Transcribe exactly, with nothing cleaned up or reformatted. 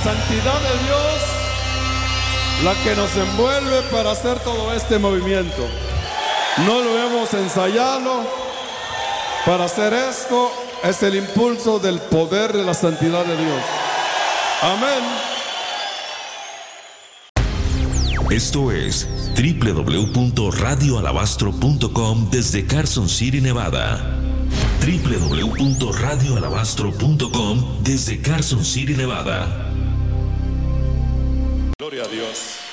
santidad de Dios la que nos envuelve para hacer todo este movimiento. No lo hemos ensayado. Para hacer esto es el impulso del poder de la santidad de Dios. Amén. Esto es doble u doble u doble u punto radio alabastro punto com desde Carson City, Nevada. doble u doble u doble u punto radio alabastro punto com desde Carson City, Nevada. Gloria a Dios.